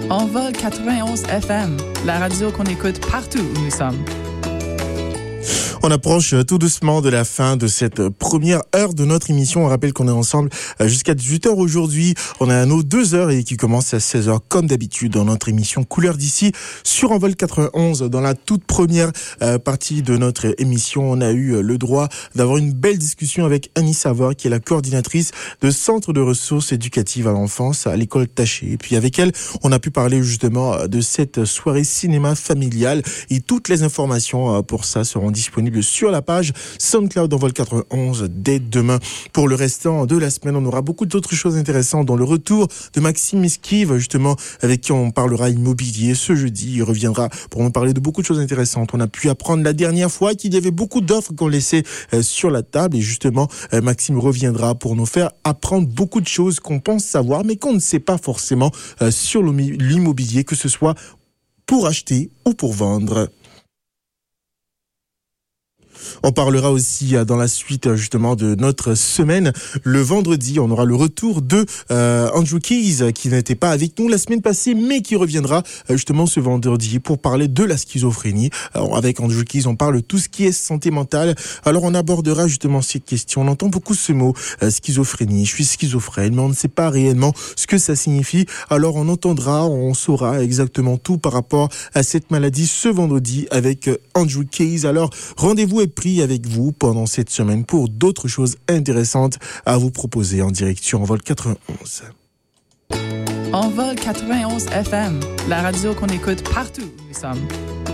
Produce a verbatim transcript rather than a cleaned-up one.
Envol quatre-vingt-onze F M, la radio qu'on écoute partout où nous sommes. On approche tout doucement de la fin de cette première heure de notre émission. On rappelle qu'on est ensemble jusqu'à dix-huit heures aujourd'hui. On a nos deux heures et qui commencent à seize heures comme d'habitude dans notre émission Couleur d'ici sur Envol quatre-vingt-onze. Dans la toute première partie de notre émission, on a eu le droit d'avoir une belle discussion avec Annie Savard, qui est la coordinatrice de Centre de ressources éducatives à l'enfance à l'école Taché. Et puis avec elle, on a pu parler justement de cette soirée cinéma familiale et toutes les informations pour ça seront disponibles sur la page SoundCloud d'Envol quatre-vingt-onze dès demain. Pour le restant de la semaine, on aura beaucoup d'autres choses intéressantes, dans le retour de Maxime Esquive, justement, avec qui on parlera immobilier ce jeudi. Il reviendra pour nous parler de beaucoup de choses intéressantes. On a pu apprendre la dernière fois qu'il y avait beaucoup d'offres qu'on laissait euh, sur la table, et justement, euh, Maxime reviendra pour nous faire apprendre beaucoup de choses qu'on pense savoir, mais qu'on ne sait pas forcément euh, sur l'immobilier, que ce soit pour acheter ou pour vendre. On parlera aussi dans la suite justement de notre semaine. Le vendredi, on aura le retour de euh, Andrew Keys, qui n'était pas avec nous la semaine passée, mais qui reviendra justement ce vendredi pour parler de la schizophrénie. Alors, avec Andrew Keys, on parle de tout ce qui est santé mentale. Alors on abordera justement cette question. On entend beaucoup ce mot, euh, schizophrénie. Je suis schizophrène, mais on ne sait pas réellement ce que ça signifie. Alors on entendra, on saura exactement tout par rapport à cette maladie ce vendredi avec Andrew Keys. Alors rendez-vous est pris avec vous pendant cette semaine pour d'autres choses intéressantes à vous proposer en direct sur Envol quatre-vingt-onze. Envol quatre-vingt-onze F M, la radio qu'on écoute partout où nous sommes.